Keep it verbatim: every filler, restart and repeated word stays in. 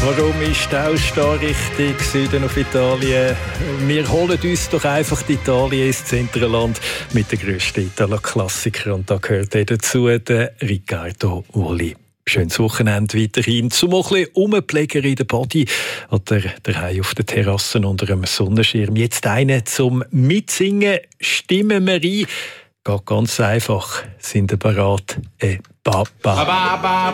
Warum ist die Stau Richtung Süden auf Italien? Wir holen uns doch einfach die Italien ins Zentralland mit den grössten Italo-Klassikern. Und da gehört dazu der Riccardo Uli. Schönes Wochenende weiterhin. Zum ein bisschen Rumpflegen in der Body oder daheim auf der Terrasse unter einem Sonnenschirm. Jetzt einen zum Mitsingen. Stimmen wir ein. Geht ganz einfach. Sind ihr bereit? Äh, Ba, ba. Ba, ba,